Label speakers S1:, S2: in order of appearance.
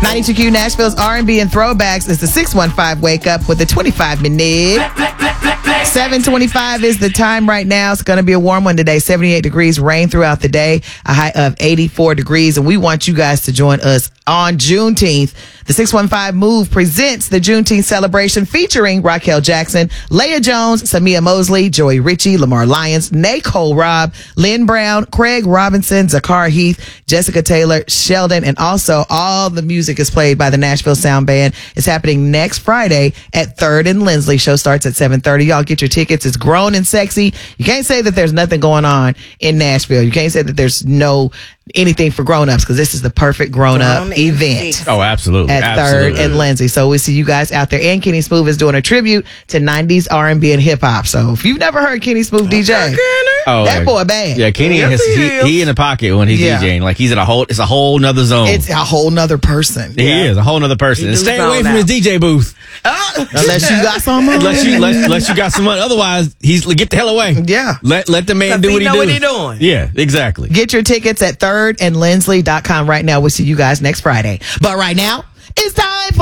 S1: 92Q Nashville's R&B and throwbacks is the 615 Wake Up with the 25-minute. 7:25 is the time right now. It's going to be a warm one today. 78 degrees, rain throughout the day, a high of 84 degrees. And we want you guys to join us on Juneteenth. The 615 Move presents the Juneteenth celebration featuring Raquel Jackson, Leah Jones, Samia Mosley, Joey Ritchie, Lamar Lyons, Nicole Robb, Lynn Brown, Craig Robinson, Zakar Heath, Jessica Taylor, Sheldon, and also all the music is played by the Nashville Sound Band. It's happening next Friday at 3rd and Lindsley. Show starts at 7:30. Y'all get your tickets. It's grown and sexy. You can't say that there's nothing going on in Nashville. You can't say that there's no anything for grown-ups because this is the perfect grown-up event.
S2: Oh, absolutely.
S1: At 3rd and Lindsay. So we see you guys out there. And Kenny Smooth is doing a tribute to 90s R&B and hip-hop. So if you've never heard Kenny Smooth DJ, that boy bad.
S2: Yeah, Kenny, he in the pocket when he's DJing. Like he's in it's a whole nother zone.
S1: It's a whole nother person.
S2: He is a whole nother person. And stay away from his DJ booth.
S1: Unless you got some money.
S2: Unless you got some money. Otherwise, get the hell away.
S1: Yeah.
S2: Let the man do what he
S3: what he doing.
S2: Yeah, exactly.
S1: Get your tickets at 3rdandlindsley.com right now. We'll see you guys next Friday. But right now, it's time